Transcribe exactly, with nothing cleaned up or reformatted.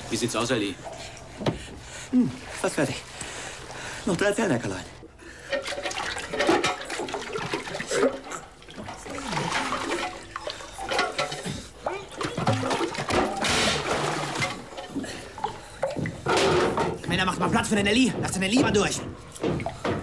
Wie sieht's aus, Ellie? Hm, fast fertig. Noch drei Zellnäckerlein. Männer, macht mal Platz für den Ellie. Lass den Ellie mal durch.